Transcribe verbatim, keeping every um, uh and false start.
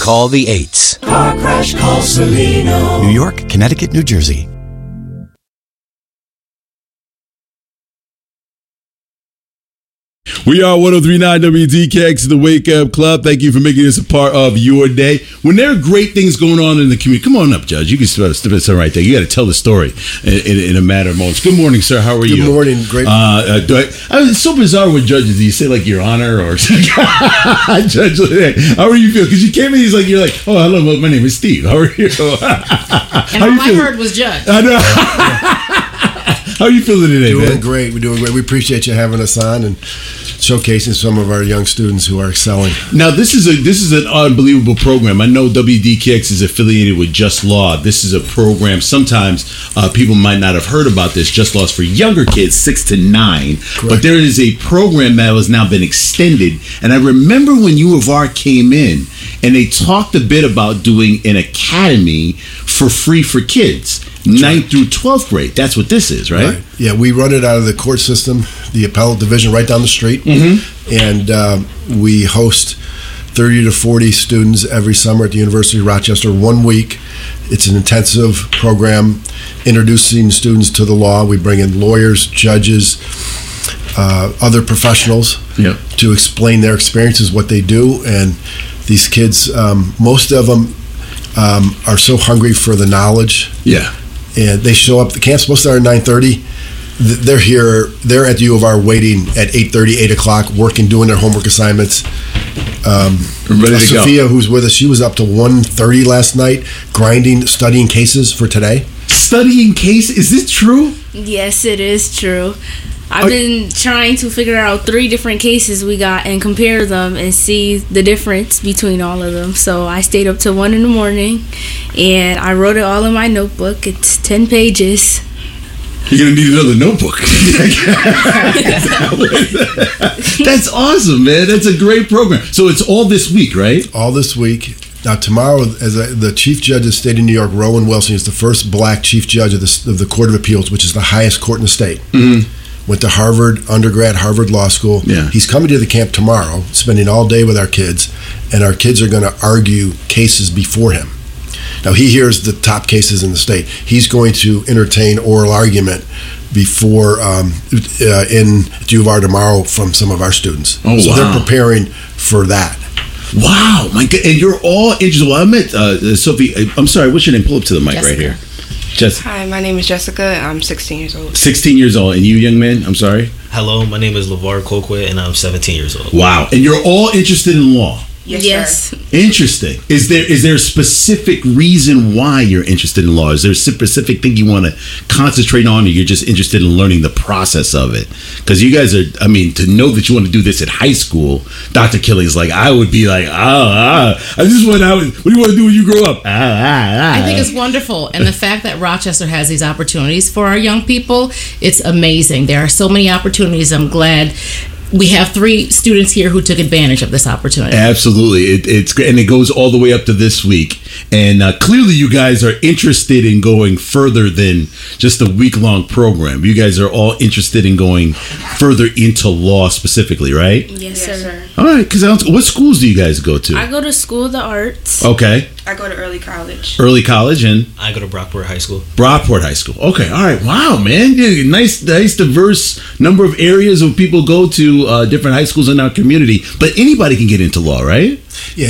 Call the eights. Car Crash Call Salino. New York, Connecticut, New Jersey. We are one oh three point nine W D K X, the Wake Up Club. Thank you for making this a part of your day. When there are great things going on in the community, come on up, Judge. You can step it right there. You got to tell the story in, in, in a matter of moments. Good morning, sir. How are Good you? Good morning. Great. Uh, uh, do I, I mean, it's so bizarre with judges. Do you say like Your Honor or Judge? How are you feel? Because you came in, he's like, you're like, oh, hello, my name is Steve. How are you? And all I heard was Judge. I know. How are you feeling today, doing man? great. We're doing great. We appreciate you having us on and showcasing some of our young students who are excelling. Now, this is a this is an unbelievable program. I know W D K X is affiliated with Just Law. This is a program. Sometimes uh, people might not have heard about this. Just Law is for younger kids, six to nine. Correct. But there is a program that has now been extended. And I remember when U of R came in and they talked a bit about doing an academy for free for kids. ninth through twelfth grade. That's what this is, right? right? Yeah, we run it out of the court system, the appellate division right down the street. Mm-hmm. And uh, we host thirty to forty students every summer at the University of Rochester, one week. It's an intensive program introducing students to the law. We bring in lawyers, judges, uh, other professionals yep. to explain their experiences, what they do. And these kids, um, most of them um, are so hungry for the knowledge. Yeah. And they show up. The camp's supposed to start at nine thirty. They're here. They're at the U of R waiting at eight thirty, eight o'clock, working, doing their homework assignments. Um, Ready to Sophia, go. who's with us, she was up to one thirty last night, grinding, studying cases for today. Studying cases? Is this true? Yes, it is true. I've been trying to figure out three different cases we got and compare them and see the difference between all of them. So I stayed up till one in the morning and I wrote it all in my notebook. It's ten pages. You're going to need another notebook. That's awesome, man. That's a great program. So it's all this week, right? All this week. Now, tomorrow, as a, the Chief Judge of the State of New York, Rowan Wilson, is the first black Chief Judge of the, of the Court of Appeals, which is the highest court in the state. Mm-hmm. Went to Harvard, undergrad, Harvard Law School. Yeah. He's coming to the camp tomorrow, spending all day with our kids, and our kids are going to argue cases before him. Now, he hears the top cases in the state. He's going to entertain oral argument before um, uh, in U of R tomorrow from some of our students. Oh, so wow. they're preparing for that. Wow, my God. And you're all interested. Well, I met uh, Sophie. I'm sorry, what's your name? Pull up to the mic Jessica. right here. Jess- Hi, my name is Jessica. I'm sixteen years old. sixteen years old. And you, young man? I'm sorry? Hello, my name is LeVar Colquitt, and I'm seventeen years old. Wow. And you're all interested in law? Yes, yes. sir. Interesting. Is there is there a specific reason why you're interested in law? Is there a specific thing you want to concentrate on, or you're just interested in learning the process of it? Because you guys are, I mean, to know that you want to do this at high school, Doctor Killing's like, I would be like, ah, ah, I just want out. What do you want to do when you grow up? Ah, ah, ah. I think it's wonderful. And the fact that Rochester has these opportunities for our young people, it's amazing. There are so many opportunities. I'm glad we have three students here who took advantage of this opportunity. Absolutely. It, it's great. And it goes all the way up to this week. And uh, clearly you guys are interested in going further than just a week-long program. You guys are all interested in going further into law specifically, right? Yes, Yes, sir. sir. All right. Because what schools do you guys go to? I go to School of the Arts. Okay. I go to early college. Early college and I go to Brockport High School. Brockport High School. Okay. All right. Wow, man. Yeah, nice, nice, diverse number of areas where people go to uh, different high schools in our community. But anybody can get into law, right? Yeah,